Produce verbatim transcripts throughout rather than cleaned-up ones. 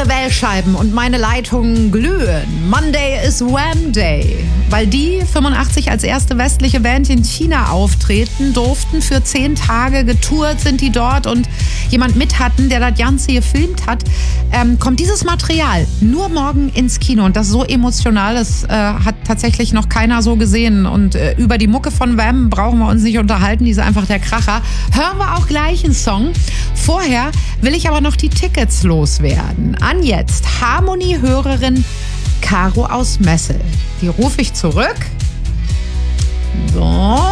Ihre Wählscheiben und meine Leitungen glühen. Monday is Wham Day. Weil die fünfundachtzig als erste westliche Band in China auftreten durften. Für zehn Tage getourt sind die dort und jemand mit hatten, der das Ganze gefilmt hat, ähm, kommt dieses Material nur morgen ins Kino. Und das ist so emotional, das äh, hat tatsächlich noch keiner so gesehen. Und äh, über die Mucke von Wham brauchen wir uns nicht unterhalten, die ist einfach der Kracher. Hören wir auch gleich einen Song. Vorher will ich aber noch die Tickets loswerden. An jetzt Harmonie-Hörerin Caro aus Messel. Die rufe ich zurück. So.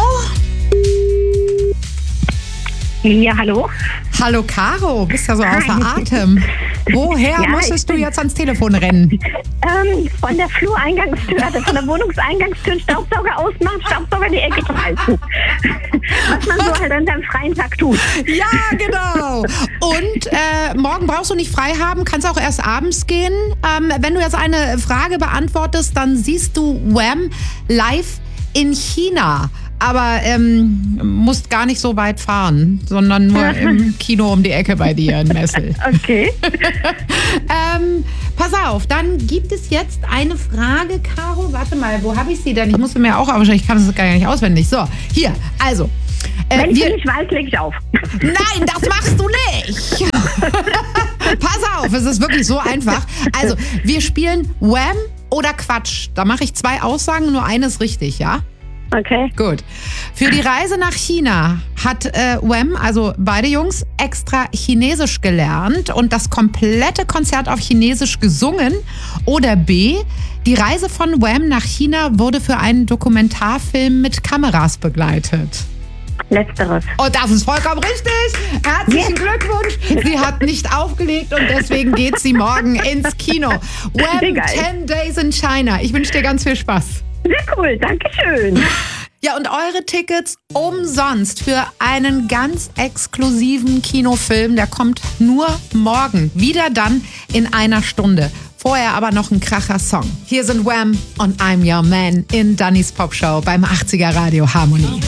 Ja, hallo. Hallo Caro, bist ja so außer Atem. Woher Ja, musstest ich du bin- jetzt ans Telefon rennen? Ähm, von der Flureingangstür, also von der Wohnungseingangstür einen Staubsauger ausmachen, Staubsauger in die Ecke schmeißen. Was man so halt an seinem freien Tag tut. Ja, genau. Und äh, morgen brauchst du nicht frei haben, kannst auch erst abends gehen. Ähm, wenn du jetzt eine Frage beantwortest, dann siehst du Wham live in China. Aber ähm, musst gar nicht so weit fahren, sondern nur im Kino um die Ecke bei dir in Messel. Okay. ähm, pass auf, dann gibt es jetzt eine Frage, Caro. Warte mal, wo habe ich sie denn? Ich musste mir auch aufschreiben, ich kann das gar nicht auswendig. So, hier, also. Äh, Wenn ich wir, nicht weiß, leg ich auf. Nein, das machst du nicht. Pass auf, es ist wirklich so einfach. Also, wir spielen Wham oder Quatsch. Da mache ich zwei Aussagen, nur eine ist richtig, ja? Okay. Gut. Für die Reise nach China hat äh, Wham, also beide Jungs, extra Chinesisch gelernt und das komplette Konzert auf Chinesisch gesungen. Oder B, die Reise von Wham nach China wurde für einen Dokumentarfilm mit Kameras begleitet. Letzteres. Und das ist vollkommen richtig. Herzlichen Yes. Glückwunsch. Sie hat nicht aufgelegt und deswegen geht sie morgen ins Kino. Wham, Geil. ten Days in China. Ich wünsche dir ganz viel Spaß. Sehr cool, danke schön. Ja, und eure Tickets umsonst für einen ganz exklusiven Kinofilm. Der kommt nur morgen. Wieder dann in einer Stunde. Vorher aber noch ein Kracher-Song. Hier sind Wham und I'm Your Man in Dannys Popshow beim achtziger Radio Harmonie.